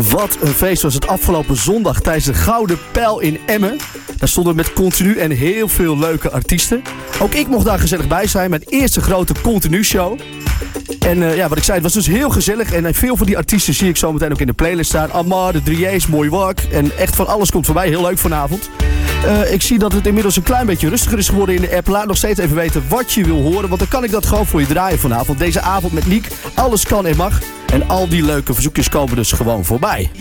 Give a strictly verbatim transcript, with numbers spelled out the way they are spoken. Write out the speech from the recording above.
Wat een feest was het afgelopen zondag tijdens de Gouden Pijl in Emmen. Daar stonden we met Continu en heel veel leuke artiesten. Ook ik mocht daar gezellig bij zijn. Mijn eerste grote Continu show. En uh, ja, wat ik zei, het was dus heel gezellig. En veel van die artiesten zie ik zo meteen ook in de playlist staan. Amar, de Drieërs, Mooi Wark. En echt van alles komt voorbij. Heel leuk vanavond. Uh, ik zie dat het inmiddels een klein beetje rustiger is geworden in de app. Laat nog steeds even weten wat je wil horen. Want dan kan ik dat gewoon voor je draaien vanavond. Deze avond met Niek. Alles kan en mag. En al die leuke verzoekjes komen dus gewoon voorbij.